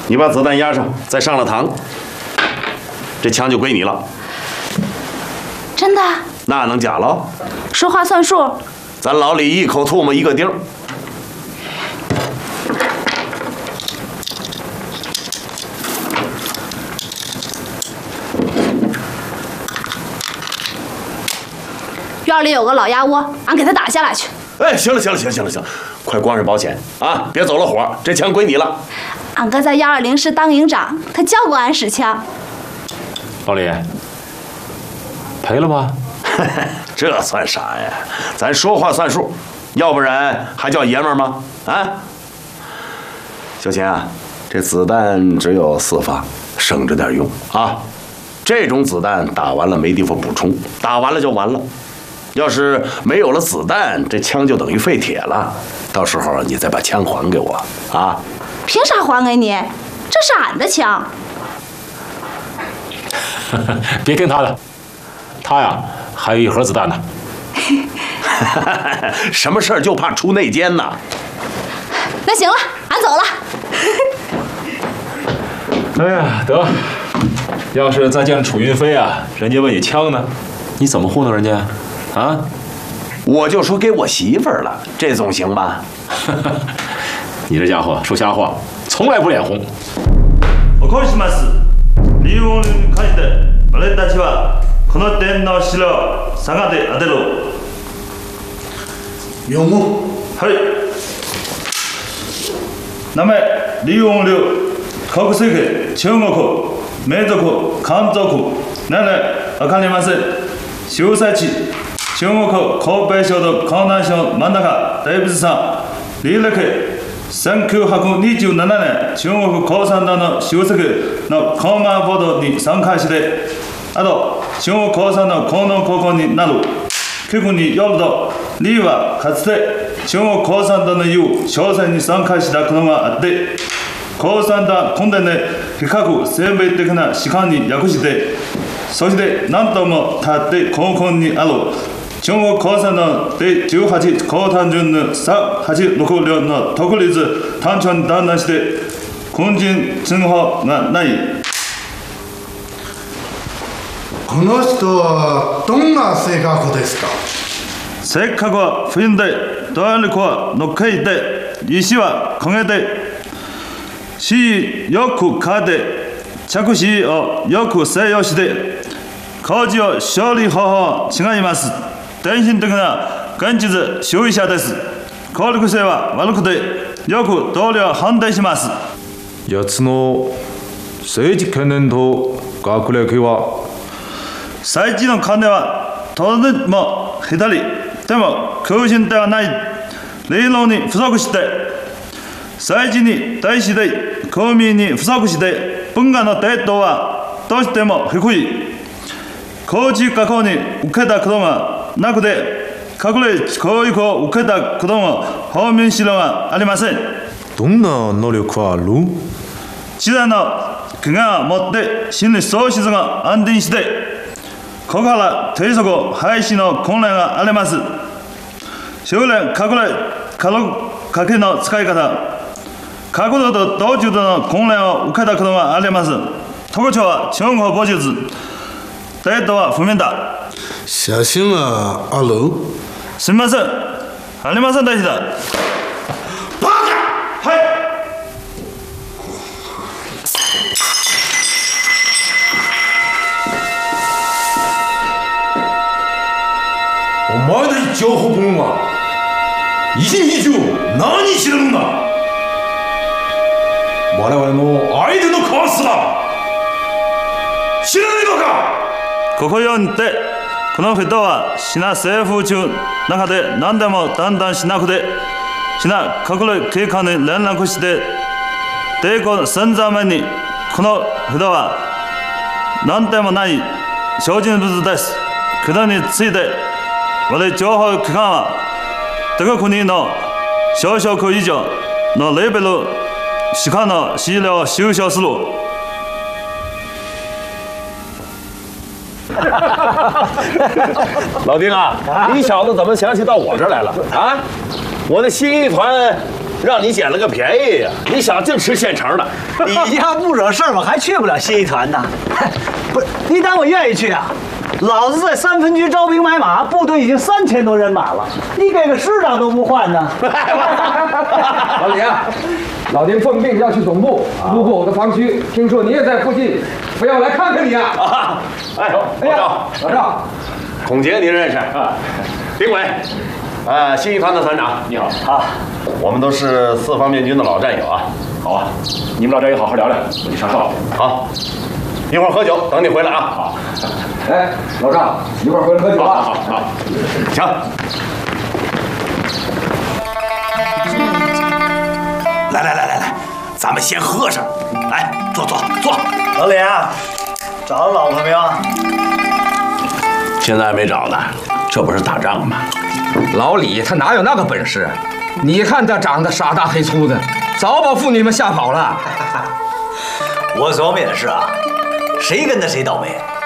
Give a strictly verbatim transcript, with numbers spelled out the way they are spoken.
你把子弹压上，再上了膛，这枪就归你了。 真的？ 那能假喽？ 说话算数。 咱老李一口唾沫一个钉儿。 院里有个老鸭窝，俺给他打下来去。 哎，行了行了行了行了行了，快关上保险啊！别走了火，这枪归你了。 俺哥在幺二零师当营长，他教过俺使枪。 老李，赔了吧？ 这算啥呀？咱说话算数，要不然还叫爷们儿吗？啊！小钱啊，这子弹只有四发，省着点用啊。这种子弹打完了没地方补充，打完了就完了。要是没有了子弹，这枪就等于废铁了。到时候你再把枪还给我啊！ 凭啥还给你？这是俺的枪。 别听他的，他呀还有一盒子弹呢。 什么事儿就怕出内奸呐？ 那行了，俺走了。 哎呀，得，要是再见楚云飞啊，人家问你枪呢，你怎么糊弄人家？啊？ 我就说给我媳妇儿了，这总行吧？ 你这家伙说瞎话，从来不脸红。 おこします。理由に関して俺たちはこの点の資料を佐賀で当てろ。 読む。 はい。名前李永龍、国籍中国、民族漢族、年齢わかりません。就在地中国河北省と河南省真ん中大仏さん、履歴せんきゅうひゃくにじゅうななねん中国共産党の主席のコマボードに参加してあと中国共産党高能高校になる。局によると李はかつて中国共産党のいう商戦に参加したことがあって共産党訓練で比較生命的な士官に訳してそして何ともたって高校にある中国共産党第じゅうはち高単純のさんはちろく両の独立単調に断断して軍人称号がない。 この人はどんな性格ですか？ 性格は不倫で動力はのっけいて意志は焦げて死よくかで着死をよく制御して工事を処理方法違います。典型的な現実主義者です。効力性は悪くてよく同僚反対します。 奴の政治懸念と学歴は最地の金はとても左でも空心ではない理論に不足して政治に対して公民に不足して文化の程度はどうしても低い。高知学校に受けたことがなくて隠れ教育を受けたことも方面資料がありません。 どんな能力はある？ 知財の怪我を持って心理喪失が安定してここから定職廃止の訓練があります。修練隠れカロかけの使い方角度と道中との訓練を受けたことがあります。特徴は中国武術程度は不明だ。 写真はある？ すみません、ありませんでした。 バカ！ はい。 お前たち情報部門は一日中何してるんだ？我々の相手のカワスだ。知らないのか？ ここ読んでこの人はシナ政府中中で何でも断断しなくてシナ隠れ警官に連絡して抵抗するためにこの人は何でもない小人物です。これについて我情報機関は他国の小職以上のレベルしかの資料を収集する。 老丁啊，你小子怎么想起到我这儿来了啊？我的新一团让你捡了个便宜呀！你想净吃现成的？ 你家不惹事儿，我还去不了新一团呢。不是，你当我愿意去啊？老子在三分局招兵买马，部队已经三千多人马了，你给个师长都不换呢？ 老李啊，老丁奉命要去总部，路过我的防区，听说你也在附近，非要来看看你啊！ 啊，哎， 哎呀，老赵， 孔杰您认识啊？丁伟，呃，新一团的团长，你好啊， 我们都是四方面军的老战友啊。 好啊，你们老战友好好聊聊，我去上哨。 好，一会儿喝酒，等你回来啊。 好， 哎，老赵，一会儿回来喝酒啊！ 好好好， 行。来来来来来，咱们先喝上。来，坐坐坐。 老李啊，找着老婆没有？ 现在还没找呢，这不是打仗吗？ 老李他哪有那个本事？你看他长得傻大黑粗的，早把妇女们吓跑了。 我琢磨也是啊，谁跟他谁倒霉。